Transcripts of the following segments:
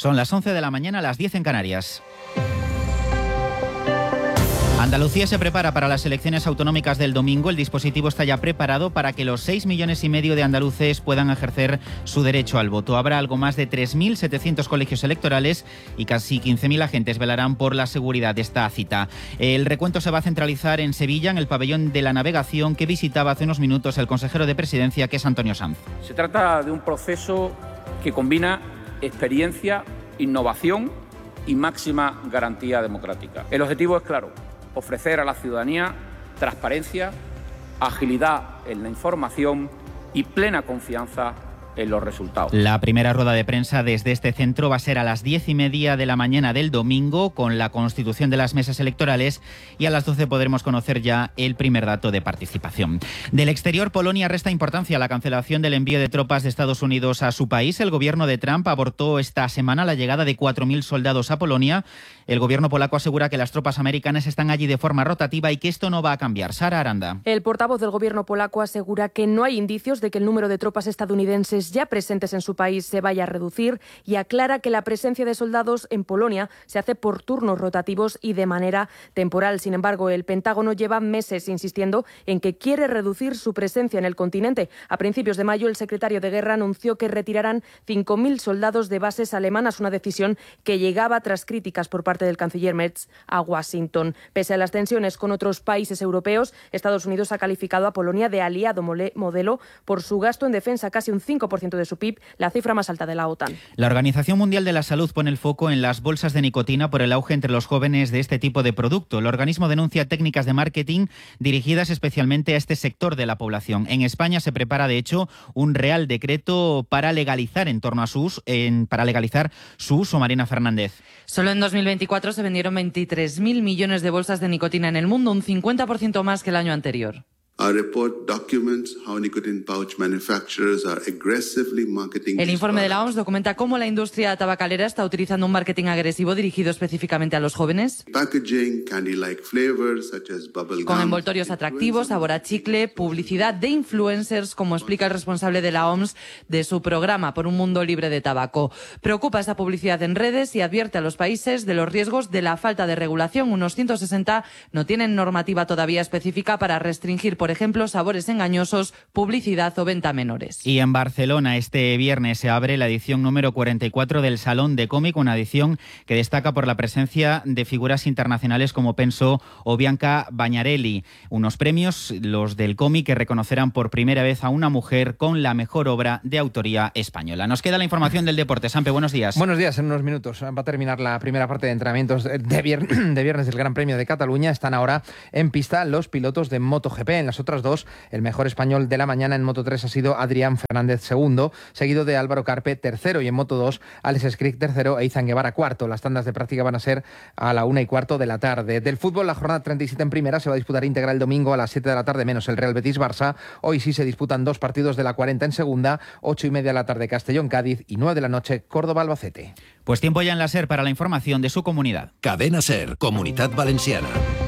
Son las 11 de la mañana, las 10 en Canarias. Andalucía se prepara para las elecciones autonómicas del domingo. El dispositivo está ya preparado para que los 6,5 millones de andaluces puedan ejercer su derecho al voto. Habrá algo más de 3.700 colegios electorales y casi 15.000 agentes velarán por la seguridad de esta cita. El recuento se va a centralizar en Sevilla, en el pabellón de la navegación que visitaba hace unos minutos el consejero de Presidencia, que es Antonio Sanz. Se trata de un proceso que combina experiencia, innovación y máxima garantía democrática. El objetivo es claro: ofrecer a la ciudadanía transparencia, agilidad en la información y plena confianza en los resultados. La primera rueda de prensa desde este centro va a ser a las 10:30 de la mañana del domingo, con la constitución de las mesas electorales, y a las 12 podremos conocer ya el primer dato de participación. Del exterior, Polonia resta importancia a la cancelación del envío de tropas de Estados Unidos a su país. El gobierno de Trump abortó esta semana la llegada de 4.000 soldados a Polonia. El gobierno polaco asegura que las tropas americanas están allí de forma rotativa y que esto no va a cambiar. Sara Aranda. El portavoz del gobierno polaco asegura que no hay indicios de que el número de tropas estadounidenses ya presentes en su país se vaya a reducir, y aclara que la presencia de soldados en Polonia se hace por turnos rotativos y de manera temporal. Sin embargo, el Pentágono lleva meses insistiendo en que quiere reducir su presencia en el continente. A principios de mayo, el secretario de Guerra anunció que retirarán 5.000 soldados de bases alemanas, una decisión que llegaba tras críticas por parte del canciller Merz a Washington. Pese a las tensiones con otros países europeos, Estados Unidos ha calificado a Polonia de aliado modelo por su gasto en defensa, casi un 5% de su PIB, la cifra más alta de la OTAN. La Organización Mundial de la Salud pone el foco en las bolsas de nicotina por el auge entre los jóvenes de este tipo de producto. El organismo denuncia técnicas de marketing dirigidas especialmente a este sector de la población. En España se prepara, de hecho, un real decreto para legalizar su uso. Marina Fernández. Solo en 2024 se vendieron 23.000 millones de bolsas de nicotina en el mundo, un 50% más que el año anterior. El informe de la OMS documenta cómo la industria tabacalera está utilizando un marketing agresivo dirigido específicamente a los jóvenes, con envoltorios atractivos, sabor a chicle, publicidad de influencers, como explica el responsable de la OMS de su programa por un mundo libre de tabaco. Preocupa esta publicidad en redes y advierte a los países de los riesgos de la falta de regulación. Unos 160 no tienen normativa todavía específica para restringir, por ejemplo, sabores engañosos, publicidad o venta a menores. Y en Barcelona este viernes se abre la edición número 44 del Salón de Cómic, una edición que destaca por la presencia de figuras internacionales como Penso o Bianca Bañarelli. Unos premios, los del cómic, que reconocerán por primera vez a una mujer con la mejor obra de autoría española. Nos queda la información del deporte. Sampe, buenos días. Buenos días, en unos minutos va a terminar la primera parte de entrenamientos de viernes del Gran Premio de Cataluña. Están ahora en pista los pilotos de MotoGP. En las otras dos, el mejor español de la mañana en Moto3 ha sido Adrián Fernández segundo, seguido de Álvaro Carpe tercero, y en Moto2 Alex Escric tercero e Izan Guevara cuarto. Las tandas de práctica van a ser a la 1:15 de la tarde. Del fútbol, la jornada 37 en primera se va a disputar íntegra el domingo a las 7 de la tarde, menos el Real Betis-Barça. Hoy sí se disputan dos partidos de la 40 en segunda, 8:30 de la tarde Castellón-Cádiz y 9 de la noche Córdoba-Albacete. Pues tiempo ya en la SER para la información de su comunidad. Cadena SER, Comunidad Valenciana.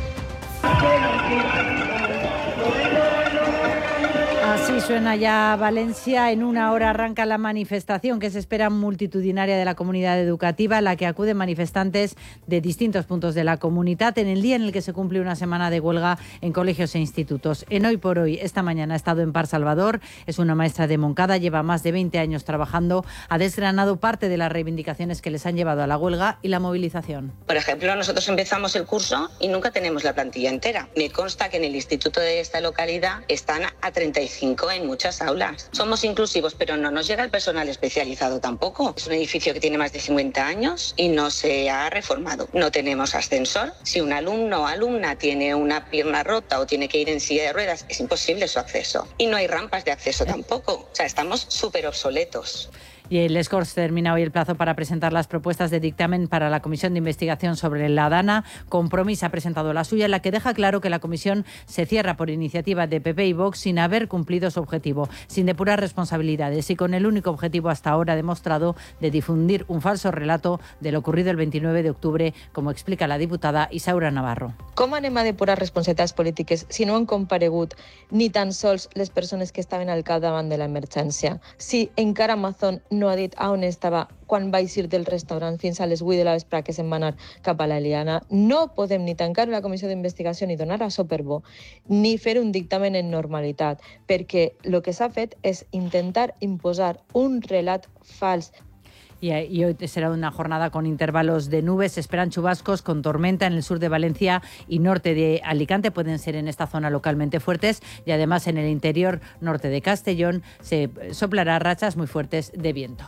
Así suena ya Valencia. En una hora arranca la manifestación que se espera multitudinaria de la comunidad educativa, a la que acuden manifestantes de distintos puntos de la comunidad en el día en el que se cumple una semana de huelga en colegios e institutos. En Hoy por Hoy, esta mañana ha estado en Par Salvador, es una maestra de Moncada, lleva más de 20 años trabajando, ha desgranado parte de las reivindicaciones que les han llevado a la huelga y la movilización. Por ejemplo, nosotros empezamos el curso y nunca tenemos la plantilla entera. Me consta que en el instituto de esta localidad están a 35 en muchas aulas. Somos inclusivos, pero no nos llega el personal especializado tampoco. Es un edificio que tiene más de 50 años y no se ha reformado. No tenemos ascensor. Si un alumno o alumna tiene una pierna rota o tiene que ir en silla de ruedas, es imposible su acceso. Y no hay rampas de acceso tampoco. O sea, estamos súper obsoletos. Y el Corts termina hoy el plazo para presentar las propuestas de dictamen para la Comisión de Investigación sobre la Dana. Compromís ha presentado la suya, en la que deja claro que la comisión se cierra por iniciativa de PP y Vox sin haber cumplido su objetivo, sin depurar responsabilidades y con el único objetivo hasta ahora demostrado de difundir un falso relato de lo ocurrido el 29 de octubre, como explica la diputada Isaura Navarro. Com anem a depurar responsabilitats polítiques si no han comparegut ni tan sols les persones que estaven al capdavant de l'emergència? Si encara Amazon no ha dit on estava quan va eixir del restaurant fins a les 8 de la vespre que se'n va anar cap a l'Eliana. No podem ni tancar la comissió d'investigació ni donar açò per bo, ni fer un dictamen en normalitat, perquè el que s'ha fet és intentar imposar un relat fals. Y hoy será una jornada con intervalos de nubes. Se esperan chubascos con tormenta en el sur de Valencia y norte de Alicante. Pueden ser en esta zona localmente fuertes y además en el interior norte de Castellón se soplará rachas muy fuertes de viento.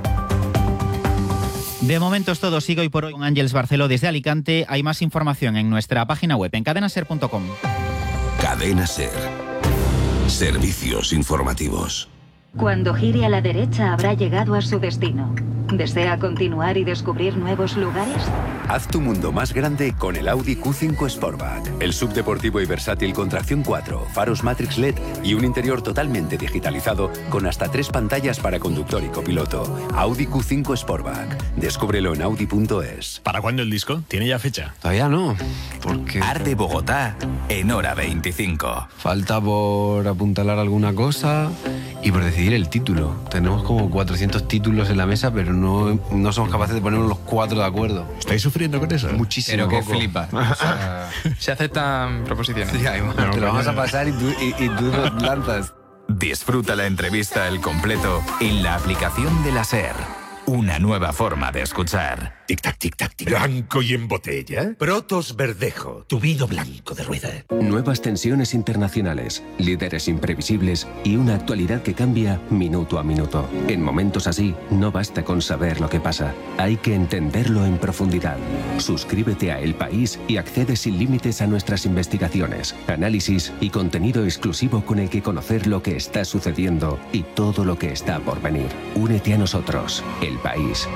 De momento es todo. Sigo hoy por hoy con Ángeles Barceló desde Alicante. Hay más información en nuestra página web en cadenaser.com. Cadena Ser. Servicios informativos. Cuando gire a la derecha habrá llegado a su destino. ¿Desea continuar y descubrir nuevos lugares? Haz tu mundo más grande con el Audi Q5 Sportback. El subdeportivo y versátil con tracción 4, faros Matrix LED y un interior totalmente digitalizado con hasta 3 pantallas para conductor y copiloto. Audi Q5 Sportback. Descúbrelo en audi.es. ¿Para cuándo el disco? ¿Tiene ya fecha? Todavía no, porque... Arte Bogotá en hora 25. Falta por apuntalar alguna cosa y por decidir el título. Tenemos como 400 títulos en la mesa, pero no somos capaces de ponernos los 4 de acuerdo. ¿Estáis sufriendo con eso? Muchísimo. Pero que flipa. O sea, se aceptan proposiciones. Sí, te lo vamos a pasar y tú lanzas. Disfruta la entrevista al completo en la aplicación de la SER. Una nueva forma de escuchar. Tic-tac, tic-tac, tic. Blanco y en botella. Protos Verdejo, tu vino blanco de rueda. Nuevas tensiones internacionales, líderes imprevisibles y una actualidad que cambia minuto a minuto. En momentos así, no basta con saber lo que pasa. Hay que entenderlo en profundidad. Suscríbete a El País y accede sin límites a nuestras investigaciones, análisis y contenido exclusivo con el que conocer lo que está sucediendo y todo lo que está por venir. Únete a nosotros. El País.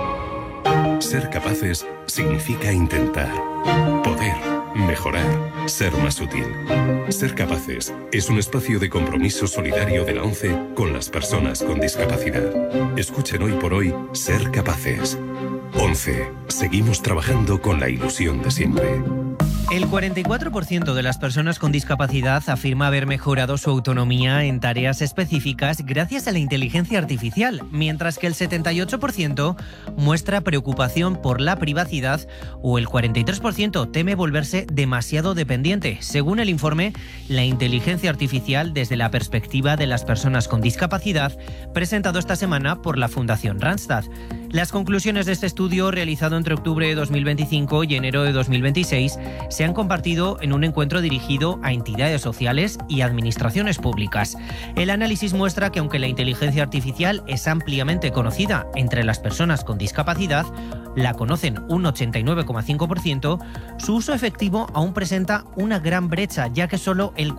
Ser capaces significa intentar, poder, mejorar, ser más útil. Ser capaces es un espacio de compromiso solidario de la ONCE con las personas con discapacidad. Escuchen hoy por hoy Ser Capaces. ONCE. Seguimos trabajando con la ilusión de siempre. El 44% de las personas con discapacidad afirma haber mejorado su autonomía en tareas específicas gracias a la inteligencia artificial, mientras que el 78% muestra preocupación por la privacidad o el 43% teme volverse demasiado dependiente. Según el informe, la inteligencia artificial desde la perspectiva de las personas con discapacidad, presentado esta semana por la Fundación Randstad. Las conclusiones de este estudio, realizado entre octubre de 2025 y enero de 2026, se han compartido en un encuentro dirigido a entidades sociales y administraciones públicas. El análisis muestra que aunque la inteligencia artificial es ampliamente conocida entre las personas con discapacidad, la conocen un 89,5%, su uso efectivo aún presenta una gran brecha, ya que solo el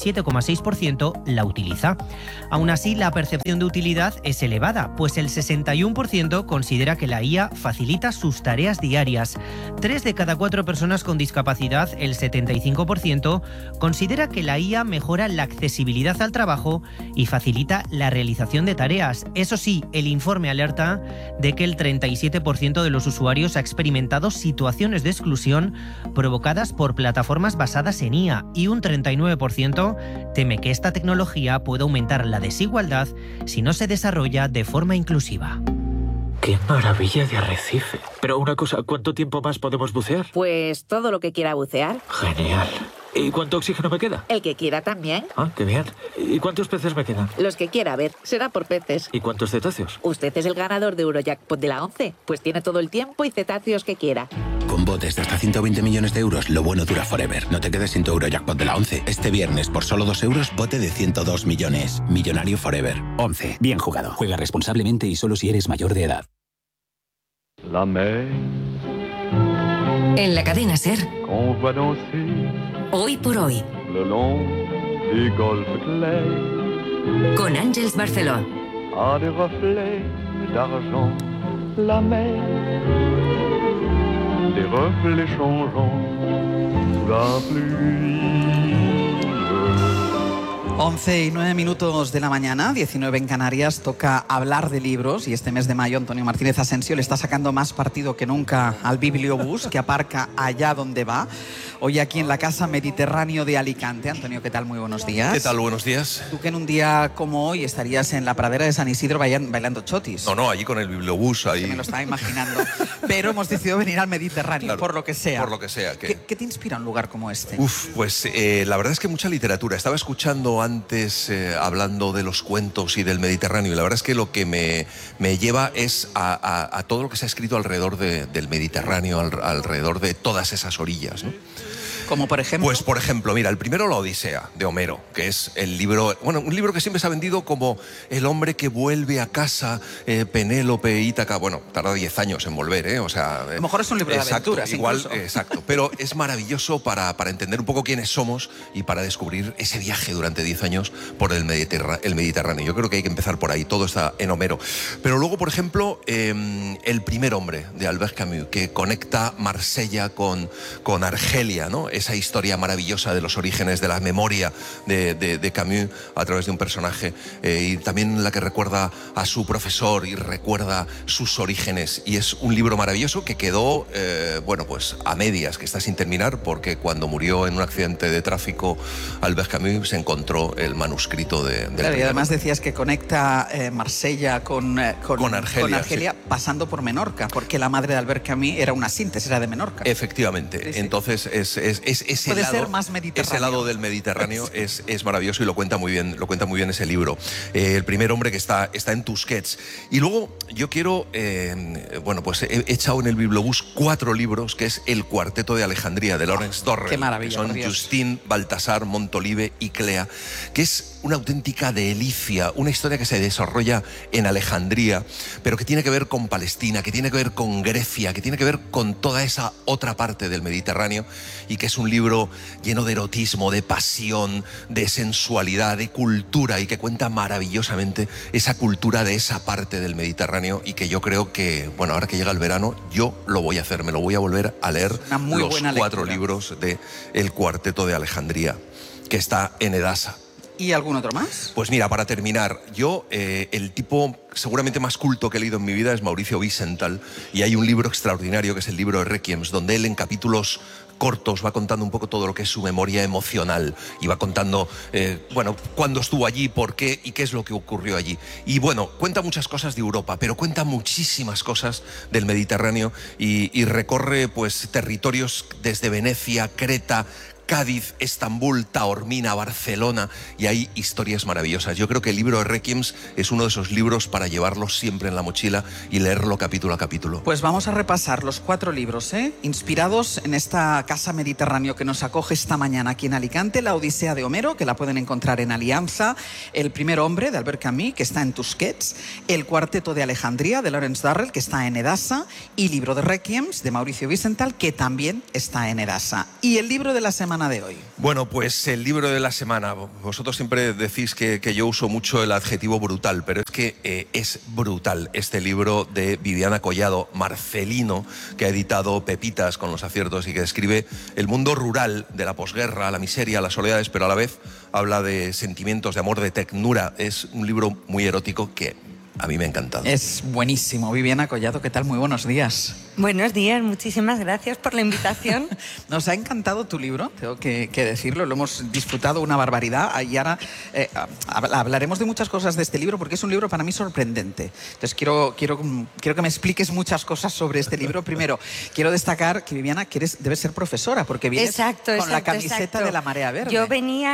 47,6% la utiliza. Aún así, la percepción de utilidad es elevada, pues el 61% considera que la IA facilita sus tareas diarias. 3 de cada 4 personas con discapacidad, el 75%, considera que la IA mejora la accesibilidad al trabajo y facilita la realización de tareas. Eso sí, el informe alerta de que el 37% de los usuarios ha experimentado situaciones de exclusión provocadas por plataformas basadas en IA y un 39% teme que esta tecnología pueda aumentar la desigualdad si no se desarrolla de forma inclusiva. ¡Qué maravilla de arrecife! Pero una cosa, ¿cuánto tiempo más podemos bucear? Pues todo lo que quiera bucear. Genial. ¿Y cuánto oxígeno me queda? El que quiera también. Ah, qué bien. ¿Y cuántos peces me quedan? Los que quiera, a ver, será por peces. ¿Y cuántos cetáceos? Usted es el ganador de Eurojackpot de la ONCE, pues tiene todo el tiempo y cetáceos que quiera. Con botes de hasta 120 millones de euros, lo bueno dura forever. No te quedes sin tu Eurojackpot de la ONCE. Este viernes, por solo 2 euros, bote de 102 millones. Millonario forever. ONCE. Bien jugado. Juega responsablemente y solo si eres mayor de edad. La mer. En la cadena SER. Hoy por hoy. Le long du golfe clair. Con Ángeles Barceló. A des reflets d'argent. La mer. Des reflets changeants. Sous la pluie. 11:09 de la mañana, 19 en Canarias, toca hablar de libros y este mes de mayo Antonio Martínez Asensio le está sacando más partido que nunca al bibliobús que aparca allá donde va. Hoy aquí en la Casa Mediterráneo de Alicante. Antonio, ¿qué tal? Muy buenos días. ¿Qué tal? Buenos días. Tú que en un día como hoy estarías en la pradera de San Isidro bailando chotis. No, allí con el bibliobús. Ahí. Me lo estaba imaginando. Pero hemos decidido venir al Mediterráneo, claro, por lo que sea. Por lo que sea. ¿Qué te inspira un lugar como este? Pues la verdad es que mucha literatura. Estaba escuchando antes hablando de los cuentos y del Mediterráneo y la verdad es que lo que me lleva es a todo lo que se ha escrito alrededor del Mediterráneo, alrededor de todas esas orillas, ¿no? Como por ejemplo. Pues por ejemplo, mira, el primero, la Odisea de Homero, que es el libro, bueno, un libro que siempre se ha vendido como el hombre que vuelve a casa, Penélope, Ítaca. Bueno, tarda 10 años en volver, o sea. A lo mejor es un libro de aventuras. Igual, incluso. Exacto. Pero es maravilloso para entender un poco quiénes somos y para descubrir ese viaje durante 10 años por el Mediterráneo. Yo creo que hay que empezar por ahí. Todo está en Homero. Pero luego, por ejemplo, El primer hombre de Albert Camus, que conecta Marsella con Argelia, ¿no? Esa historia maravillosa de los orígenes de la memoria de Camus a través de un personaje y también la que recuerda a su profesor y recuerda sus orígenes, y es un libro maravilloso que quedó pues a medias, que está sin terminar porque cuando murió en un accidente de tráfico Albert Camus se encontró el manuscrito del claro, y además decías que conecta Marsella con Argelia, sí, pasando por Menorca, porque la madre de Albert Camus era una síntesis, era de Menorca. Efectivamente, sí, sí. Entonces ese lado del Mediterráneo es maravilloso y lo cuenta muy bien ese libro. El primer hombre que está en Tusquets. Y luego yo quiero, pues he echado en el bibliobús 4 libros, que es El cuarteto de Alejandría de Laurence Dorrel. Qué maravilla. Que son Justin, Baltasar, Montolive y Clea, que es una auténtica delicia, una historia que se desarrolla en Alejandría, pero que tiene que ver con Palestina, que tiene que ver con Grecia, que tiene que ver con toda esa otra parte del Mediterráneo, y que es un libro lleno de erotismo, de pasión, de sensualidad, de cultura, y que cuenta maravillosamente esa cultura de esa parte del Mediterráneo, y que yo creo que, bueno, ahora que llega el verano, yo lo voy a hacer, me lo voy a volver a leer, los 4 libros de El cuarteto de Alejandría, que está en Edasa. ¿Y algún otro más? Pues mira, para terminar, yo, el tipo seguramente más culto que he leído en mi vida es Mauricio Wiesenthal, y hay un libro extraordinario que es el libro de Requiems, donde él en capítulos cortos va contando un poco todo lo que es su memoria emocional y va contando, cuándo estuvo allí, por qué y qué es lo que ocurrió allí. Y bueno, cuenta muchas cosas de Europa, pero cuenta muchísimas cosas del Mediterráneo y recorre pues territorios desde Venecia, Creta, Cádiz, Estambul, Taormina, Barcelona, y hay historias maravillosas. Yo creo que el libro de Requiems es uno de esos libros para llevarlos siempre en la mochila y leerlo capítulo a capítulo. Pues vamos a repasar los 4 libros, inspirados en esta Casa Mediterráneo que nos acoge esta mañana aquí en Alicante. La Odisea de Homero, que la pueden encontrar en Alianza. El primer hombre de Albert Camus, que está en Tusquets. El cuarteto de Alejandría de Laurence Dorrel, que está en Edasa. Y libro de Requiems de Mauricio Wiesenthal, que también está en Edasa. Y el libro de la semana de hoy. Bueno, pues el libro de la semana. Vosotros siempre decís que yo uso mucho el adjetivo brutal, pero es que es brutal este libro de Viviana Collado, Marcelino, que ha editado Pepitas con los aciertos y que describe el mundo rural de la posguerra, la miseria, las soledades, pero a la vez habla de sentimientos, de amor, de ternura. Es un libro muy erótico que a mí me ha encantado. Es buenísimo. Viviana Collado, ¿qué tal? Muy buenos días. Buenos días, muchísimas gracias por la invitación. Nos ha encantado tu libro, tengo que decirlo, lo hemos disfrutado una barbaridad y ahora hablaremos de muchas cosas de este libro porque es un libro para mí sorprendente. Entonces quiero que me expliques muchas cosas sobre este libro. Primero, quiero destacar que Viviana debes ser profesora porque vienes con la camiseta de la Marea Verde. Yo venía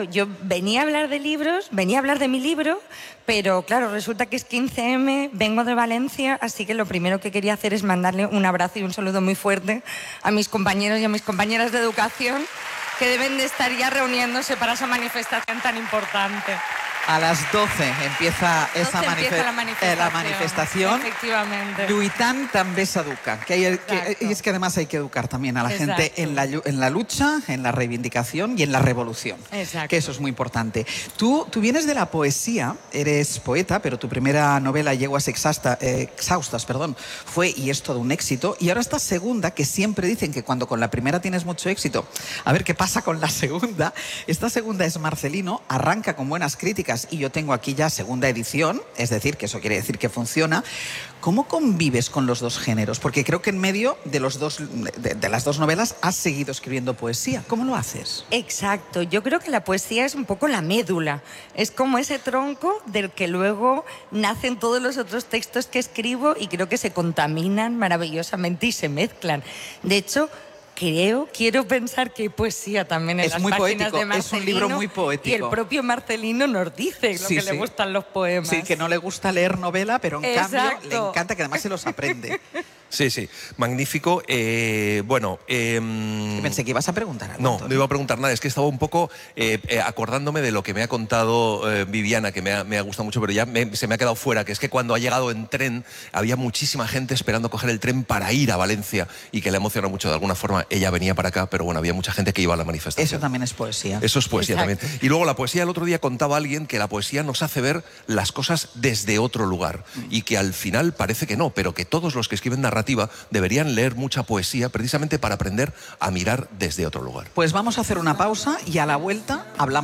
a hablar de libros, venía a hablar de mi libro, pero claro, resulta que es 15M, vengo de Valencia, así que lo primero que quería hacer es mandarle un abrazo y un saludo muy fuerte a mis compañeros y a mis compañeras de educación que deben de estar ya reuniéndose para esa manifestación tan importante. A las 12 empieza esa la manifestación. Efectivamente. Lluitant també s'educa. Y es que además hay que educar también a la gente en la lucha, en la reivindicación y en la revolución. Exacto. Que eso es muy importante. Tú vienes de la poesía, eres poeta, pero tu primera novela, Yeguas exhaustas, fue y es todo un éxito. Y ahora esta segunda, que siempre dicen que cuando con la primera tienes mucho éxito, a ver qué pasa con la segunda. Esta segunda es Marcelino, arranca con buenas críticas y yo tengo aquí ya segunda edición, es decir, que eso quiere decir que funciona. ¿Cómo convives con los dos géneros? Porque creo que en medio de las dos novelas has seguido escribiendo poesía. ¿Cómo lo haces? Exacto. Yo creo que la poesía es un poco la médula. Es como ese tronco del que luego nacen todos los otros textos que escribo y creo que se contaminan maravillosamente y se mezclan. De hecho, quiero pensar que hay poesía también en las páginas de Marcelino. Es un libro muy poético. Y el propio Marcelino nos dice lo que le gustan los poemas. Sí, que no le gusta leer novela, pero en cambio le encanta, que además se los aprende. Sí, magnífico. Pensé que ibas a preguntar algo. No iba a preguntar nada, es que estaba un poco acordándome de lo que me ha contado Viviana, que me ha gustado mucho, pero ya se me ha quedado fuera, que es que cuando ha llegado en tren había muchísima gente esperando coger el tren para ir a Valencia y que le emociona mucho de alguna forma. Ella venía para acá, pero bueno, había mucha gente que iba a la manifestación. Eso también es poesía. Eso es poesía también. Y luego la poesía, el otro día contaba alguien que la poesía nos hace ver las cosas desde otro lugar y que al final parece que no, pero que todos los que escriben narrativa deberían leer mucha poesía precisamente para aprender a mirar desde otro lugar. Pues vamos a hacer una pausa y a la vuelta hablamos